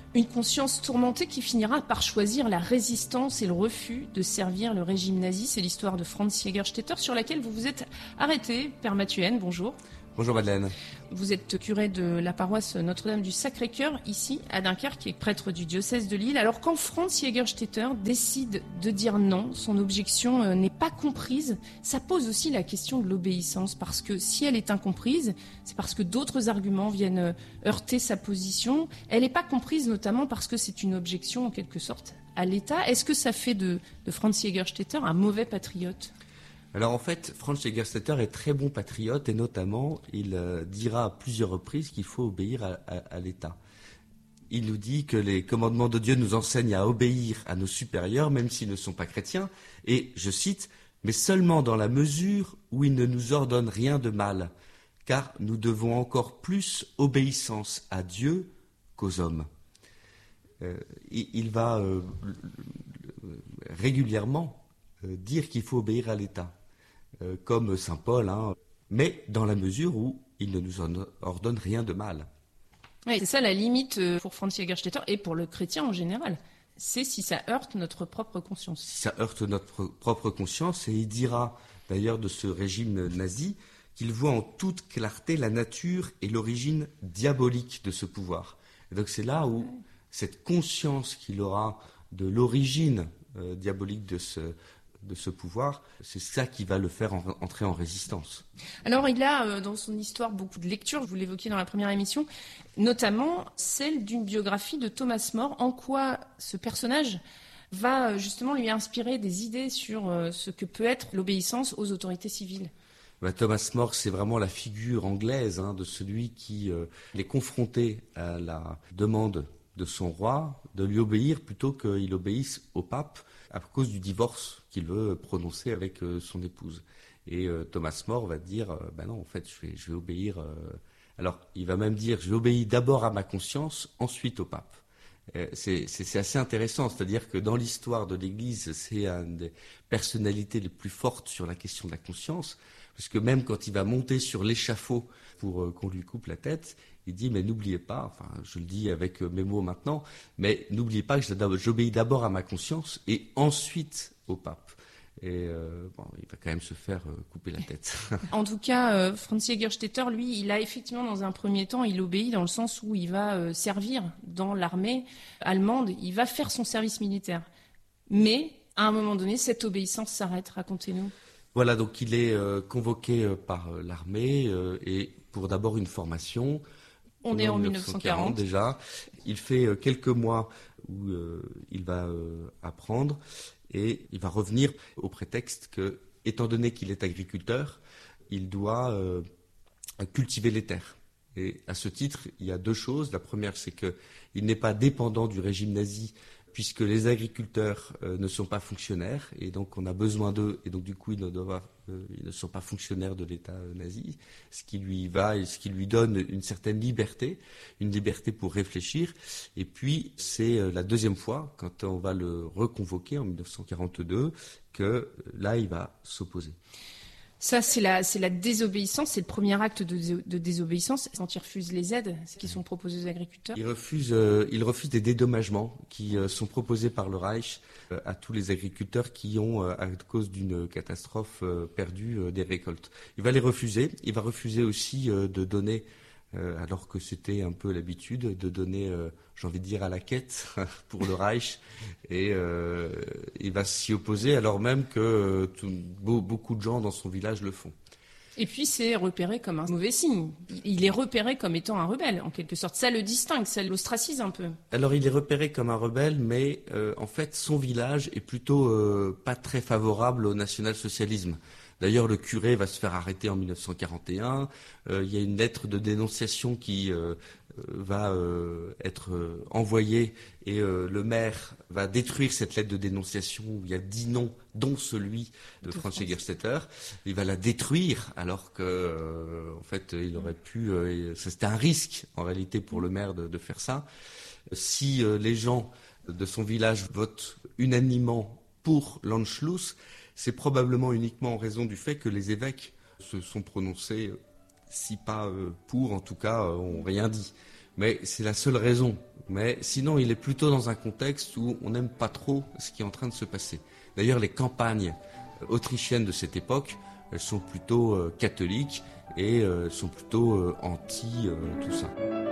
Une conscience tourmentée qui finira par choisir la résistance et le refus de servir le régime nazi. C'est l'histoire de Franz Jägerstätter sur laquelle vous vous êtes arrêté. Père Mathuenne, bonjour. Bonjour Madeleine. Vous êtes curé de la paroisse Notre-Dame du Sacré-Cœur, ici à Dunkerque, et prêtre du diocèse de Lille. Alors quand Franz Jägerstätter décide de dire non, son objection n'est pas comprise, ça pose aussi la question de l'obéissance, parce que si elle est incomprise, c'est parce que d'autres arguments viennent heurter sa position. Elle n'est pas comprise notamment parce que c'est une objection en quelque sorte à l'État. Est-ce que ça fait de Franz Jägerstätter un mauvais patriote ? Alors en fait, Franz Jägerstätter est très bon patriote et notamment, il dira à plusieurs reprises qu'il faut obéir à l'État. Il nous dit que les commandements de Dieu nous enseignent à obéir à nos supérieurs, même s'ils ne sont pas chrétiens, et, je cite, « mais seulement dans la mesure où ils ne nous ordonnent rien de mal, car nous devons encore plus obéissance à Dieu qu'aux hommes ». Il va régulièrement dire qu'il faut obéir à l'État. Comme saint Paul, mais dans la mesure où il ne nous ordonne rien de mal. Oui, c'est ça la limite pour Franz Jägerstätter et pour le chrétien en général. C'est si ça heurte notre propre conscience. Si ça heurte notre propre conscience, et il dira d'ailleurs de ce régime nazi qu'il voit en toute clarté la nature et l'origine diabolique de ce pouvoir. Et donc c'est là où cette conscience qu'il aura de l'origine diabolique de ce pouvoir, c'est ça qui va le faire entrer en résistance. Alors il a dans son histoire beaucoup de lectures, vous l'évoquiez dans la première émission, notamment celle d'une biographie de Thomas More. En quoi ce personnage va justement lui inspirer des idées sur ce que peut être l'obéissance aux autorités civiles ? Thomas More, c'est vraiment la figure anglaise de celui qui est confronté à la demande de son roi de lui obéir plutôt qu'il obéisse au pape à cause du divorce qu'il veut prononcer avec son épouse. Et Thomas More va dire non, en fait, je vais obéir. Alors, il va même dire, je vais obéir d'abord à ma conscience, ensuite au pape. C'est assez intéressant, c'est-à-dire que dans l'histoire de l'Église, c'est une des personnalités les plus fortes sur la question de la conscience, parce que même quand il va monter sur l'échafaud pour qu'on lui coupe la tête, il dit, mais n'oubliez pas, enfin je le dis avec mes mots maintenant, mais n'oubliez pas que j'obéis d'abord à ma conscience et ensuite au pape. Et il va quand même se faire couper la tête. En tout cas, Franz Jägerstätter, lui, il a effectivement, dans un premier temps, il obéit dans le sens où il va servir dans l'armée allemande, il va faire son service militaire. Mais, à un moment donné, cette obéissance s'arrête. Racontez-nous. Voilà, donc il est convoqué par l'armée et pour d'abord une formation. On est en 1940 déjà. Il fait quelques mois où il va apprendre et il va revenir au prétexte que, étant donné qu'il est agriculteur, il doit cultiver les terres. Et à ce titre, il y a deux choses. La première, c'est qu'il n'est pas dépendant du régime nazi puisque les agriculteurs ne sont pas fonctionnaires et donc on a besoin d'eux et donc du coup ils ne sont pas fonctionnaires de l'État nazi, ce qui lui donne une certaine liberté, une liberté pour réfléchir. Et puis c'est la deuxième fois, quand on va le reconvoquer en 1942, que là il va s'opposer. Ça, c'est la désobéissance, c'est le premier acte de désobéissance, quand il refuse les aides qui sont proposées aux agriculteurs. Il refuse des dédommagements qui sont proposés par le Reich à tous les agriculteurs qui ont, à cause d'une catastrophe, perdu des récoltes. Il va les refuser. Il va refuser aussi de donner, alors que c'était un peu l'habitude, de donner, j'ai envie de dire, à la quête pour le Reich. Et il va s'y opposer alors même que beaucoup de gens dans son village le font. Et puis c'est repéré comme un mauvais signe. Il est repéré comme étant un rebelle, en quelque sorte. Ça le distingue, ça l'ostracise un peu. Alors il est repéré comme un rebelle, mais en fait son village est plutôt pas très favorable au national-socialisme. D'ailleurs, le curé va se faire arrêter en 1941. Il y a une lettre de dénonciation qui va être envoyée et le maire va détruire cette lettre de dénonciation où il y a 10 noms, dont celui de Franz Jägerstätter. Il va la détruire alors que, en fait, il aurait pu. C'était un risque en réalité pour le maire de faire ça. Si les gens de son village votent unanimement pour l'Anschluss, c'est probablement uniquement en raison du fait que les évêques se sont prononcés, si pas pour, en tout cas, ont rien dit. Mais c'est la seule raison. Mais sinon, il est plutôt dans un contexte où on n'aime pas trop ce qui est en train de se passer. D'ailleurs, les campagnes autrichiennes de cette époque, elles sont plutôt catholiques et sont plutôt anti tout ça.